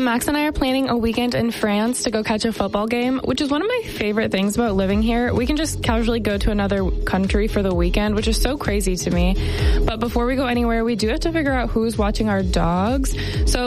Max and I are planning a weekend in France to go catch a football game, which is one of my favorite things about living here. We can just casually go to another country for the weekend, which is so crazy to me. But before we go anywhere, we do have to figure out who's watching our dogs. So